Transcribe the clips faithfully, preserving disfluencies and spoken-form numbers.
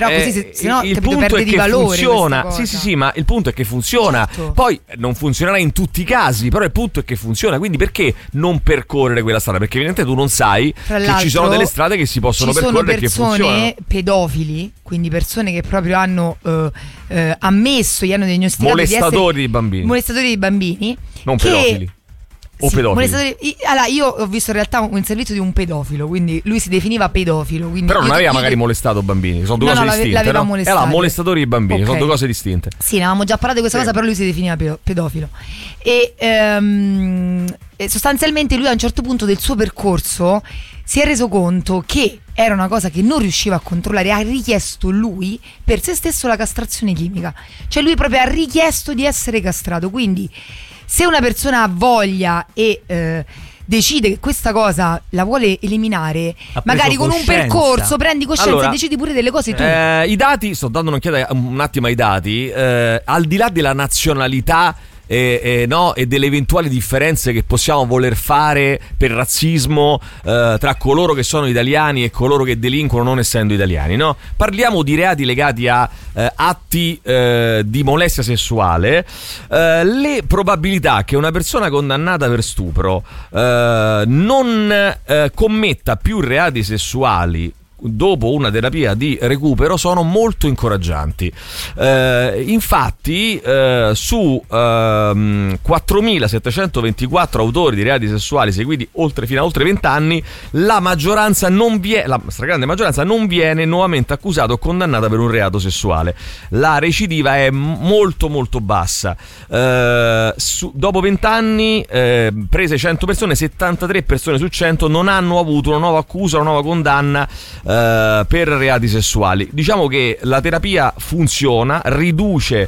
però così eh, se, se no, il capito, punto perde è di che valore funziona. questa Sì, sì, cosa. sì, ma il punto è che funziona. Certo. Poi non funzionerà in tutti i casi, però il punto è che funziona. Quindi perché non percorrere quella strada? Perché evidentemente tu non sai Tra che l'altro, ci sono delle strade che si possono ci sono percorrere e che funzionano. persone pedofili, quindi persone che proprio hanno eh, eh, ammesso, gli hanno diagnosticato Molestatori di essere di bambini. molestatori di bambini, Non che, pedofili. O sì, pedofili. molestatori- i- allora, io ho visto in realtà un, un servizio di un pedofilo, quindi lui si definiva pedofilo. Quindi Però non io- aveva io- magari molestato bambini, sono due No, cose no, l'ave- distinte. l'aveva no? molestati. Allora, molestatori di bambini, Ok. sono due cose distinte. Sì, ne avevamo già parlato di questa Sì. cosa, però lui si definiva pedo- pedofilo. E, ehm, e sostanzialmente lui a un certo punto del suo percorso si è reso conto che era una cosa che non riusciva a controllare, ha richiesto lui per se stesso la castrazione chimica. Cioè lui proprio ha richiesto di essere castrato. Quindi se una persona ha voglia e eh, decide che questa cosa la vuole eliminare, Ha magari preso con un coscienza. percorso prendi coscienza Allora, e decidi pure delle cose tu. Eh, I dati, sto dando un'occhiata un attimo ai dati, eh, al di là della nazionalità e, e, no, e delle eventuali differenze che possiamo voler fare per razzismo eh, tra coloro che sono italiani e coloro che delinquono non essendo italiani, no? Parliamo di reati legati a eh, atti eh, di molestia sessuale. Eh, le probabilità che una persona condannata per stupro eh, non eh, commetta più reati sessuali dopo una terapia di recupero sono molto incoraggianti. Eh, infatti eh, su ehm, quattromilasettecentoventiquattro autori di reati sessuali seguiti oltre, fino a oltre venti anni, la maggioranza non viene, la stragrande maggioranza non viene nuovamente accusata o condannata per un reato sessuale. La recidiva è molto molto bassa. Eh, su, dopo venti anni, eh, prese cento persone, settantatré persone su cento non hanno avuto una nuova accusa, una nuova condanna eh, per reati sessuali. Diciamo che la terapia funziona, riduce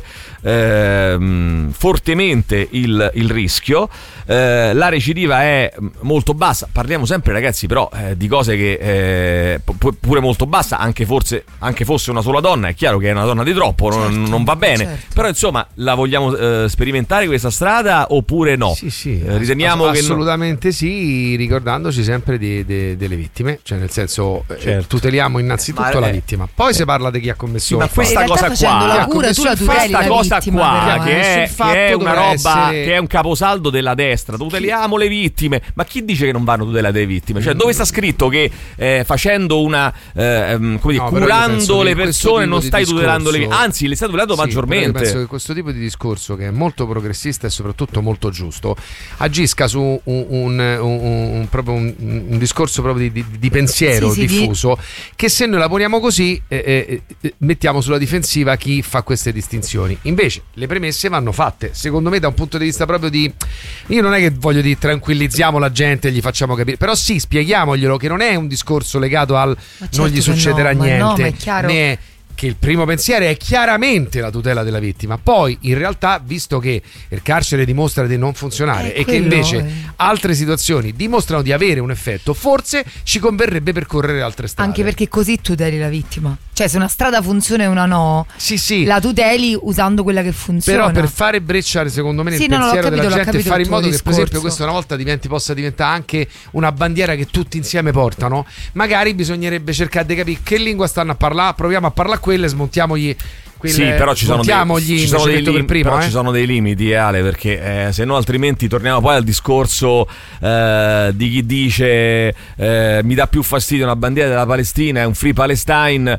ehm, fortemente il, il rischio, eh, la recidiva è molto bassa. Parliamo sempre, ragazzi, però eh, di cose che eh, pu- pure molto bassa, anche forse anche fosse una sola donna, è chiaro che è una donna di troppo, non, Certo, non va bene, certo. però insomma la vogliamo eh, sperimentare questa strada oppure no? Sì, sì, Eh, riteniamo ass- che no- assolutamente sì, ricordandoci sempre di- de- delle vittime, cioè nel senso eh, Certo. tuteliamo innanzitutto Ma, la eh, vittima, poi si parla di chi ha commesso Sì, ma il fatto. questa In realtà cosa facendo qua, la cura tu la tuteli questa la cosa vittima, qua però, che, eh. è, Sul fatto che è una dovrà roba essere- che è un caposaldo della destra, tuteliamo le vittime, ma chi dice che non vanno tutelate le vittime? Cioè dove sta scritto che eh, facendo una eh, ehm, come dire, No, però io penso curando che le questo persone tipo non di stai discorso- tutelando le vittime, anzi le stai tutelando Sì, però io maggiormente. penso che questo tipo di discorso, che è molto progressista e soprattutto molto giusto, agisca su un, un, un, un- proprio un, un discorso proprio di, di- di pensiero Sì, sì, di- diffuso, che se noi la poniamo così eh, eh, eh, mettiamo sulla difensiva chi fa queste distinzioni. Invece le premesse vanno fatte, secondo me, da un punto di vista proprio di, io non è che voglio dire tranquillizziamo la gente e gli facciamo capire, però sì, spieghiamoglielo che non è un discorso legato al Ma certo non gli che succederà no, ma niente, no, ma è chiaro. né che il primo pensiero è chiaramente la tutela della vittima. Poi in realtà, visto che il carcere dimostra di non funzionare Eh, e che quello invece è. altre situazioni dimostrano di avere un effetto, forse ci converrebbe percorrere altre strade. Anche perché così tuteli la vittima. Cioè se una strada funziona e una no, sì, sì. la tuteli usando quella che funziona. Però per fare brecciare secondo me nel Sì, no, no, l'ho pensiero capito, della l'ho gente e capito fare il in tuo modo che per esempio discorso. questo una volta diventi, possa diventare anche una bandiera che tutti insieme portano, magari bisognerebbe cercare di capire che lingua stanno a parlare, proviamo a parlare quelle e smontiamogli quelle, Sì, però ci sono, dei, smontiamogli ci, sono dei per lim- primo, però eh. ci sono dei limiti, eh, Ale, perché eh, se no altrimenti torniamo poi al discorso eh, di chi dice eh, mi dà più fastidio una bandiera della Palestina e un Free Palestine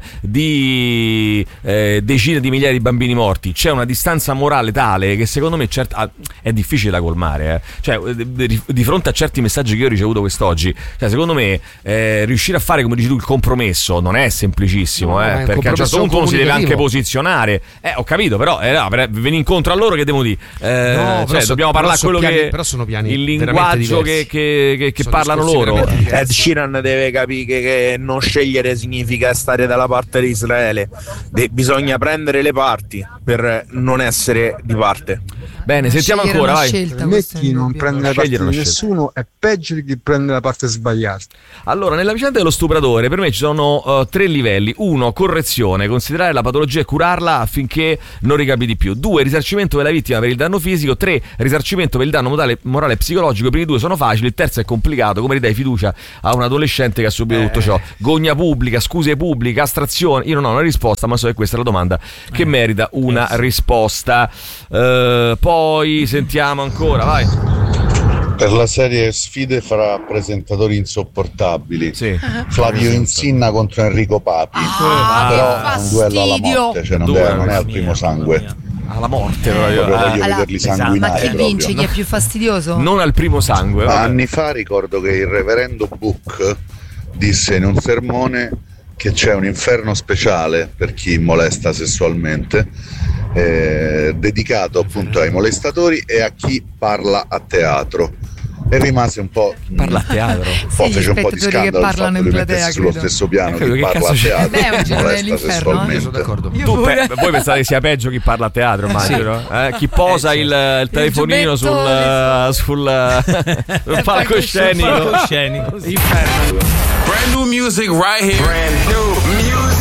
di eh, decine di migliaia di bambini morti. C'è una distanza morale tale che secondo me cert- ah, è difficile da colmare, eh. Cioè di, di fronte a certi messaggi che io ho ricevuto quest'oggi, cioè secondo me eh, riuscire a fare, come dici tu, il compromesso non è semplicissimo, No, eh, è un perché a un certo compromesso punto uno si deve anche comunicativo. posizionare. Eh, ho capito, però eh, no, per venire incontro a loro che devo dire? Eh, No, cioè, però so- dobbiamo però parlare sono quello piani- che però sono piani il veramente linguaggio che, diversi. che, che, che Sono parlano discorsi loro. veramente diversi. Ed Sheeran deve capire che non scegliere significa stare dalla parte di Israele. De- bisogna prendere le parti per non essere di parte. Bene, sentiamo Scegliere ancora, una vai. scelta, Per me questo è chi non indubbio. prende la parte Scegliere una di scelta. nessuno è peggio di chi prende la parte sbagliata. Allora, nella vicenda dello stupratore per me ci sono uh, tre livelli. Uno, correzione, considerare la patologia e curarla affinché non ricapiti più. Due, risarcimento della vittima per il danno fisico. Tre, risarcimento per il danno morale, morale e psicologico. I primi due sono facili, il terzo è complicato. Come ridai fiducia a un adolescente che ha subito Eh. tutto ciò? Gogna pubblica, scuse pubbliche, astrazione. Io non ho una risposta, ma so che questa è la domanda che merita una risposta. Uh, poi sentiamo ancora, vai. Per la serie sfide fra presentatori insopportabili, Sì. Flavio Insinna contro Enrico Papi. Ah, Però che è un duello alla fastidio. morte, cioè non, Due, deve- non è mamma al primo sangue. Alla morte, Eh. proprio. Proprio Ah. voglio Allora, vederli esatto. sanguinare Ma chi proprio. vince? Chi è più fastidioso? Non al primo sangue. Ma vabbè. anni fa ricordo che il reverendo Buch disse in un sermone che c'è un inferno speciale per chi molesta sessualmente, eh, dedicato appunto ai molestatori e a chi parla a teatro. E rimase un po', Parla a teatro. un po' Sì, gli fece un po' di spettatori che scandalo il fatto parlano in di platea, mettersi sullo credo. stesso piano Eh, credo chi che parla cazzo a c'è? teatro Eh beh, è un e genere molesta dell'inferno, eh. sessualmente. Io sono d'accordo. Io Tu pure. pe- voi pensate che sia peggio chi parla a teatro, immagino? Eh, chi posa il, il telefonino giubbetto, sul, le- sul, sul palcoscenico. Palcoscenico. Brand new music right here. Brand new music.